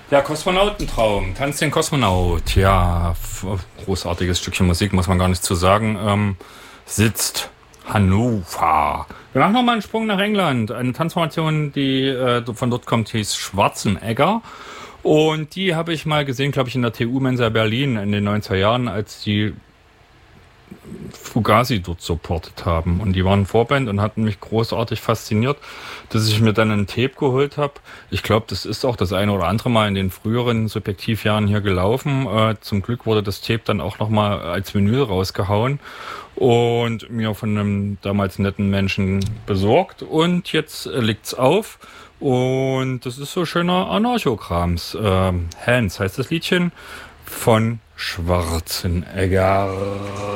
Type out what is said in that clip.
Der Kosmonautentraum, Tanz den Kosmonaut, ja, großartiges Stückchen Musik, muss man gar nicht zu sagen, sitzt Hannover. Wir machen nochmal einen Sprung nach England. Eine Tanzformation, die von dort kommt, hieß Schwarzenegger. Und die habe ich mal gesehen, glaube ich, in der TU-Mensa Berlin in den 90er Jahren, als die Fugazi dort supportet haben. Und die waren Vorband und hatten mich großartig fasziniert, dass ich mir dann ein Tape geholt habe. Ich glaube, das ist auch das eine oder andere Mal in den früheren Subjektivjahren hier gelaufen. Zum Glück wurde das Tape dann auch nochmal als Vinyl rausgehauen und mir von einem damals netten Menschen besorgt. Und jetzt liegt's auf. Und das ist so schöner Anarchokrams. Hands heißt das Liedchen von Schwarzenegger.